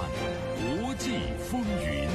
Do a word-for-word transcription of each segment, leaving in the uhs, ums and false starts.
国际风云。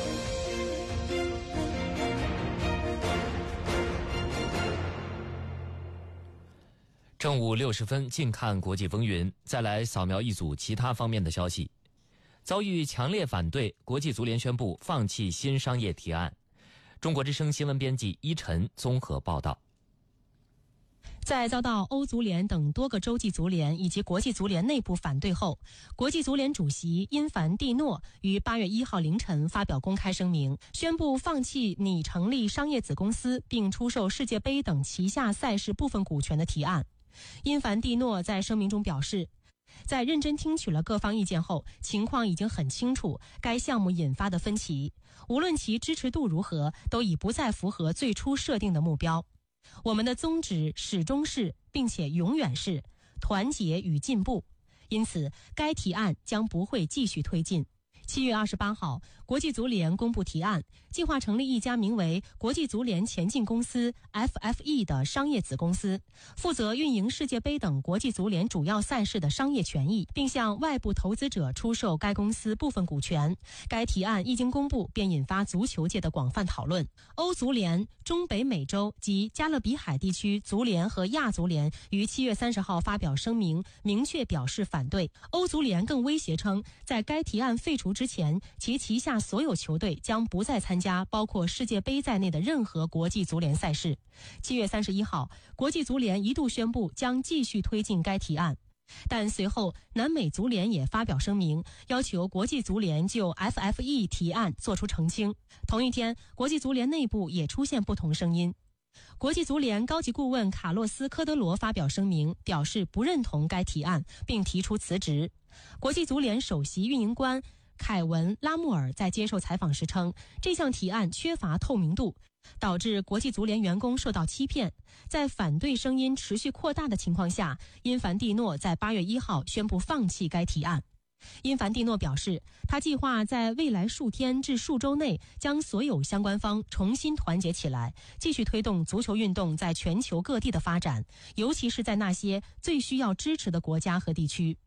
正午六十分，近看国际风云。再来扫描一组其他方面的消息。遭遇强烈反对，国际足联宣布放弃新商业提案。中国之声新闻编辑依晨综合报道。 在遭到欧足联等多个洲际足联以及国际足联内部反对后，国际足联主席因凡蒂诺于八月一号凌晨发表公开声明，宣布放弃拟成立商业子公司并出售世界杯等旗下赛事部分股权的提案。因凡蒂诺在声明中表示，在认真听取了各方意见后，情况已经很清楚，该项目引发的分歧，无论其支持度如何，都已不再符合最初设定的目标。我们的宗旨始终是，并且永远是团结与进步，因此该提案将不会继续推进。七月二十八号，国际足联公布提案，计划成立一家名为国际足联前进公司 F F E 的商业子公司，负责运营世界杯等国际足联主要赛事的商业权益，并向外部投资者出售该公司部分股权。该提案一经公布，便引发足球界的广泛讨论。欧足联、中北美洲及加勒比海地区足联和亚足联于七月三十号发表声明，明确表示反对。欧足联更威胁称，在该提案废除之前，其旗下所有球队将不再参加包括世界杯在内的任何国际足联赛事。七月三十一号，国际足联一度宣布将继续推进该提案，但随后南美足联也发表声明，要求国际足联就 F F E 提案作出澄清。同一天，国际足联内部也出现不同声音。国际足联高级顾问卡洛斯·科德罗发表声明，表示不认同该提案，并提出辞职。国际足联首席运营官凯文·拉穆尔在接受采访时称，这项提案缺乏透明度，导致国际足联员工受到欺骗。在反对声音持续扩大的情况下，因凡蒂诺在八月一号宣布放弃该提案。因凡蒂诺表示，他计划在未来数天至数周内将所有相关方重新团结起来，继续推动足球运动在全球各地的发展，尤其是在那些最需要支持的国家和地区。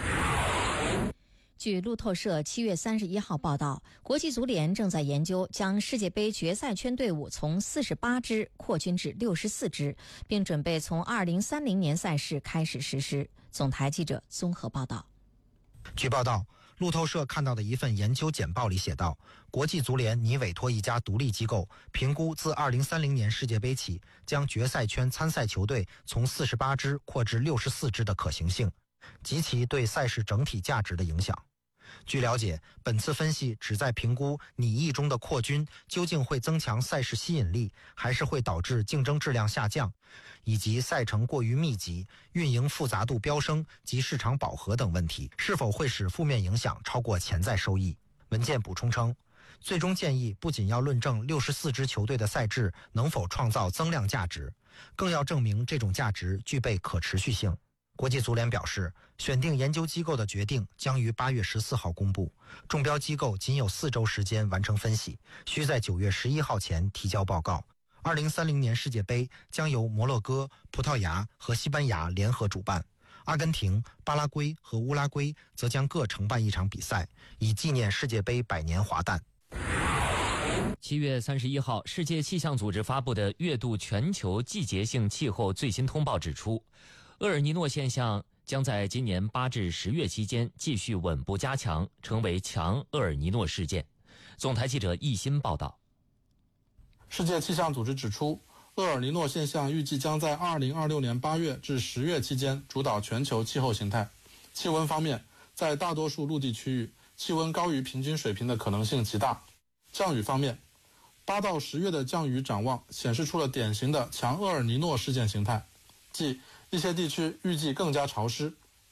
据路透社七月三十一号报道，国际足联正在研究将世界杯决赛圈队伍从四十八支扩军至六十四支，并准备从二零三零年赛事开始实施。总台记者综合报道。 据报道，路透社看到的一份研究简报里写道，国际足联拟委托一家独立机构评估自二零三零年世界杯起将决赛圈参赛球队从四十八支扩至六十四支的可行性及其对赛事整体价值的影响。据了解，本次分析旨在评估拟议中的扩军究竟会增强赛事吸引力，还是会导致竞争质量下降，以及赛程过于密集、运营复杂度飙升及市场饱和等问题，是否会使负面影响超过潜在收益。文件补充称，最终建议不仅要论证六十四支球队的赛制能否创造增量价值，更要证明这种价值具备可持续性。国际足联表示，选定研究机构的决定将于八月十四号公布，中标机构仅有四周时间完成分析，需在九月十一号前提交报告。二零三零年世界杯将由摩洛哥、葡萄牙和西班牙联合主办，阿根廷、巴拉圭和乌拉圭则将各承办一场比赛，以纪念世界杯百年华诞。 七月三十一号，世界气象组织发布的月度全球季节性气候最新通报指出，厄尔尼诺现象将在今年八至十月期间继续稳步加强，成为强厄尔尼诺事件。总台记者易鑫报道。 世界气象组织指出，厄尔尼诺现象预计将在二零二六年八月至十月期间主导全球气候形态。气温方面，在大多数陆地区域，气温高于平均水平的可能性极大。降雨方面，八到十月的降雨展望显示出了典型的强厄尔尼诺事件形态，即一些地区预计更加潮湿，